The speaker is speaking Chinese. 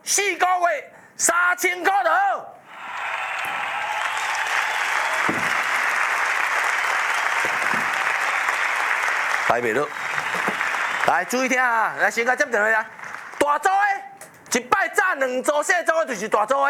4个月3000块就好。来袂落，来注意听啊！来先甲接电话来，大组的，一摆炸2组、4组的就是大组的。